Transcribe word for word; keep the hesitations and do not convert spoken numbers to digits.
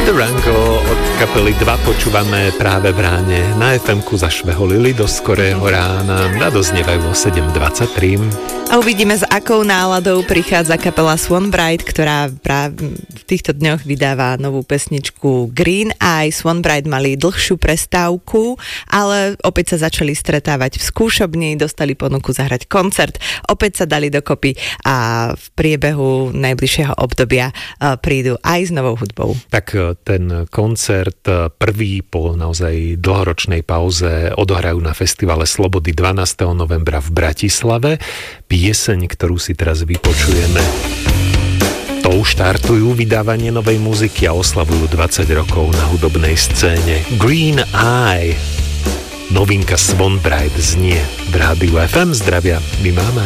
Durango od kapely dva počúvame práve v ráne. Na ef emku zašveholili do skorého rána a doznievajú o sedem dvadsaťtri. A uvidíme, s akou náladou prichádza kapela Swan Bride, ktorá práve v týchto dňoch vydáva novú pesničku Green Eye. Swan Bride mali dlhšiu prestávku, ale opäť sa začali stretávať v skúšobni, dostali ponuku zahrať koncert, opäť sa dali dokopy a v priebehu najbližšieho obdobia prídu aj s novou hudbou. Tak ten koncert prvý po naozaj dlhoročnej pauze odohrajú na festivale Slobody dvanásteho novembra v Bratislave. Pieseň, ktorú si teraz vypočujeme, tou štartujú vydávanie novej muziky a oslavujú dvadsať rokov na hudobnej scéne. Green Eye, novinka Swan Bride znie v rádiu ef em. Zdravia, my máme